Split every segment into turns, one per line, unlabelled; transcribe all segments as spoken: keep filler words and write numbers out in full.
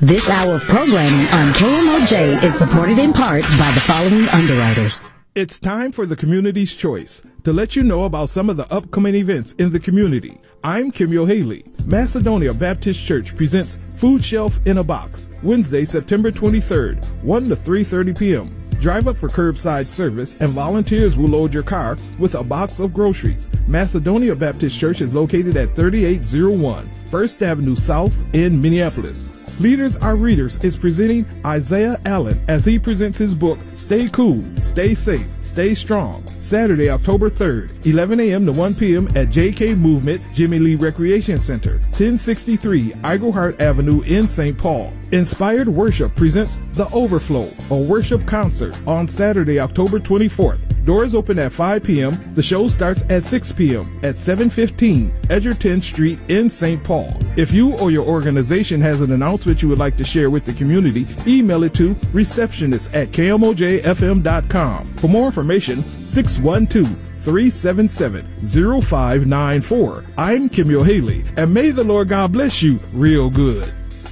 This hour of programming on K M O J is supported in part by the following underwriters.
It's time for the Community's Choice to let you know about some of the upcoming events in the community. I'm Kimyo Haley. Macedonia Baptist Church presents Food Shelf in a Box, Wednesday, September twenty-third, one to three thirty p.m. Drive up for curbside service and volunteers will load your car with a box of groceries. Macedonia Baptist Church is located at thirty-eight oh one First Avenue South in Minneapolis. Leaders Are Readers is presenting Isaiah Allen as he presents his book, Stay Cool, Stay Safe, Stay Strong, Saturday, October third, eleven a.m. to one p.m. at J K Movement Jimmy Lee Recreation Center, ten sixty-three Iglehart Avenue in Saint Paul. Inspired Worship presents The Overflow, a worship concert on Saturday, October twenty-fourth. Doors open at five p.m. The show starts at six p.m. at seven fifteen Edgerton Street in Saint Paul. If you or your organization has an announcement you would like to share with the community, email it to receptionist at k m o j f m dot com. For more information, six one two, three seven seven, zero five nine four. I'm Kimyo Haley, and may the Lord God bless you real good.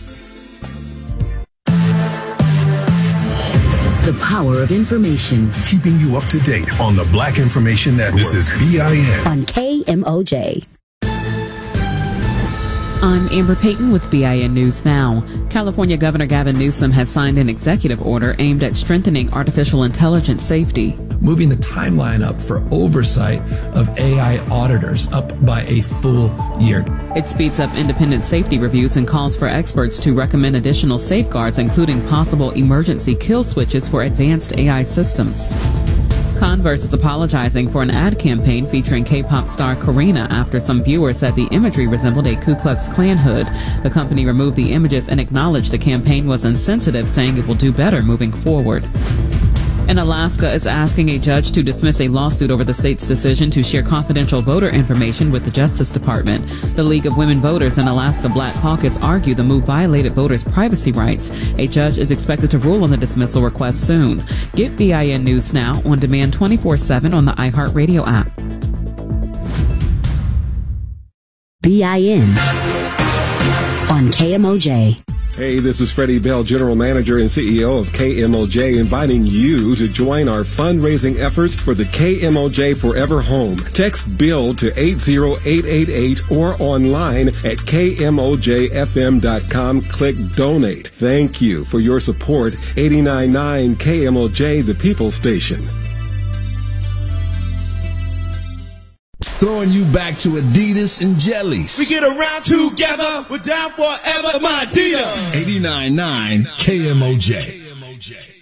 The power of information.
Keeping you up to date on the Black Information Network. This is B I N.
On K M O J.
I'm Amber Payton with B I N News Now. California Governor Gavin Newsom has signed an executive order aimed at strengthening artificial intelligence safety,
moving the timeline up for oversight of A I auditors up by a full year.
It speeds up independent safety reviews and calls for experts to recommend additional safeguards, including possible emergency kill switches for advanced A I systems. Converse is apologizing for an ad campaign featuring K-pop star Karina after some viewers said the imagery resembled a Ku Klux Klan hood. The company removed the images and acknowledged the campaign was insensitive, saying it will do better moving forward. And Alaska is asking a judge to dismiss a lawsuit over the state's decision to share confidential voter information with the Justice Department. The League of Women Voters and Alaska Black Caucus argue the move violated voters' privacy rights. A judge is expected to rule on the dismissal request soon. Get B I N News Now on demand twenty-four seven on the iHeartRadio app.
B I N on K M O J.
Hey, this is Freddie Bell, General Manager and C E O of K M O J, inviting you to join our fundraising efforts for the K M O J Forever Home. Text BILL to eight zero eight eight eight or online at k m o j f m dot com. Click Donate. Thank you for your support. eighty-nine point nine K M O J, the People Station.
Throwing you back to Adidas and Jellies.
We get around together, we're down forever, my Adidas.
eighty-nine point nine K M O J.